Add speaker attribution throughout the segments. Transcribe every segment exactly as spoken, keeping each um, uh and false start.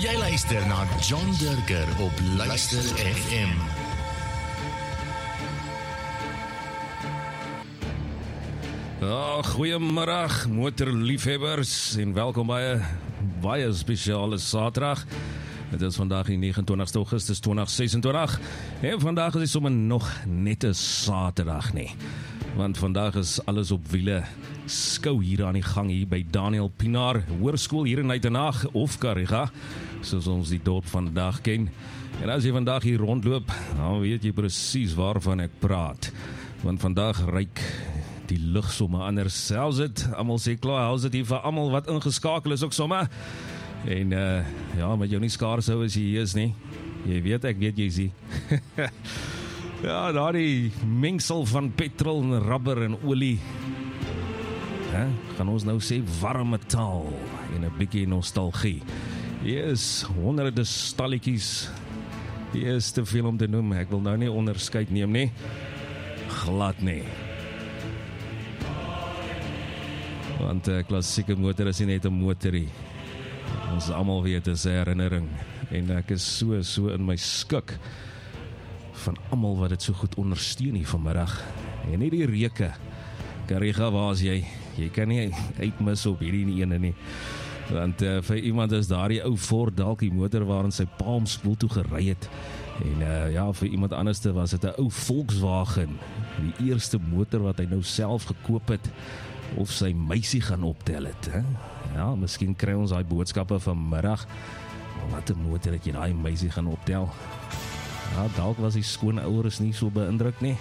Speaker 1: Jy luister na John Durker op Luister F M.
Speaker 2: Oh, goeiemiddag motorliefhebbers en welkom by 'n baie spesiale Saterdag. Dit is vandag die negenentwintigste Augustus tweeduisend ses en twintig en vandag is dit sommer nog net 'n Saterdag nie. Want vandag is alles op wiele skou hier aan die gang hier by Daniel Pienaar Hoërskool hier in Uitenhage of Kariga, soos ons die dorp vandag ken. En as jy vandag hier rondloop, dan weet jy presies waarvan ek praat. Want vandag ryk die lug sommer anders. Selfs dit, almal sê klaar, hou dit hier vir almal wat ingeskakel is ook sommer. En uh, ja, met jou nie skaars hou as jy hier is nie. Jy weet, ek weet jy sê. Ja, daar die mengsel van petrol en rubber en olie. He, gaan ons nou sê warm metaal en 'n bietjie nostalgie. Hier is honderde stalletjies. Hier is te veel om te noem. Ek wil nou nie onderskeid neem nie. Glad nie. Want 'n klassieke motor is nie net 'n motorie. Ons almal weet dit is 'n herinnering. En ek is so, so in my skik van almal wat dit so goed ondersteun hier vanmiddag. En nie die reuke. Kariga, waar is jy? Jy kan nie uitmis op hierdie ene nie. Want uh, vir iemand is daardie ou Ford dalk die motor waarin sy pa hom skool toe gery het. En uh, ja, vir iemand anderste was dit 'n ou Volkswagen. Die eerste motor wat hy nou self gekoop het. Of sy meisie gaan optel het. He? Ja, miskien kry ons daai boodskappe vanmiddag. Wat 'n motor het jy daai meisie gaan optel? Ja, dalk was die skoonouers nie so beïndruk nie.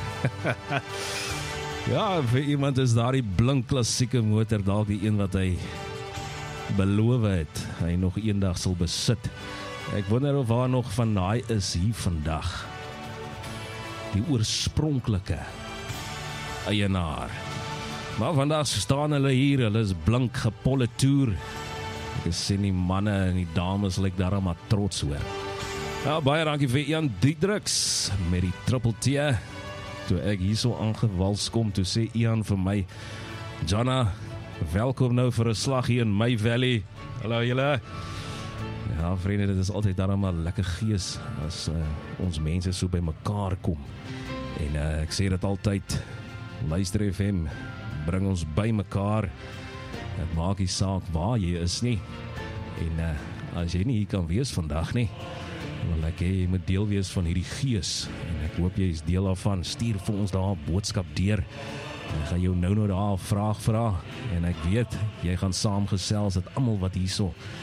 Speaker 2: Ja, vir iemand is daardie blink klassieke motor dalk die een wat hy beloof het, hy nog eendag sal besit. Ek wonder of waar nog van daai is hier vandag. Die oorspronklike eienaar. Maar vandag staan hulle hier, hulle is blink gepolitoer. Ek sien die manne en die dames lyk daarom maar trots hoor. Ja, baie dankie vir Ian Diedriks met die triple T. Toe ek hier so aangewals kom, toe sê Ian vir my, Jonna, welkom nou vir 'n slag hier in my valley. Hallo julle. Ja, vriende, dit is altyd daarom maar lekker gees as uh, ons mense so by mekaar kom. En uh, ek sê dit altyd, Luister F M bring ons by mekaar. Dit maak nie saak waar jy is nie. En uh, as jy nie hier kan wees vandag nie, wil ek hê jy moet deel wees van hierdie gees. En ek hoop jy is deel daarvan. Stuur vir ons daar 'n boodskap deur. Ek gaan jou nou nou daar 'n vraag vra. En ek weet, jy gaan saamgesels dat almal wat hierso